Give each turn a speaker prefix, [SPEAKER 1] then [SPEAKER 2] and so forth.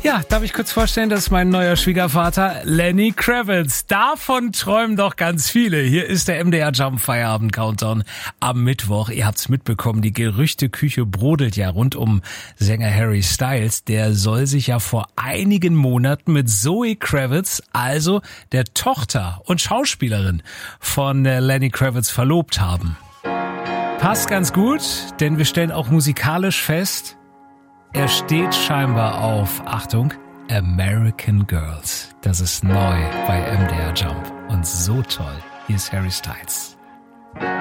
[SPEAKER 1] Ja, darf ich kurz vorstellen, das ist mein neuer Schwiegervater, Lenny Kravitz. Davon träumen doch ganz viele. Hier ist der MDR Jump Feierabend Countdown am Mittwoch. Ihr habt's mitbekommen, die Gerüchteküche brodelt ja rund um Sänger Harry Styles. Der soll sich ja vor einigen Monaten mit Zoe Kravitz, also der Tochter und Schauspielerin von Lenny Kravitz, verlobt haben. Passt ganz gut, denn wir stellen auch musikalisch fest, er steht scheinbar auf, Achtung, American Girls. Das ist neu bei MDR Jump und so toll. Hier ist Harry Styles.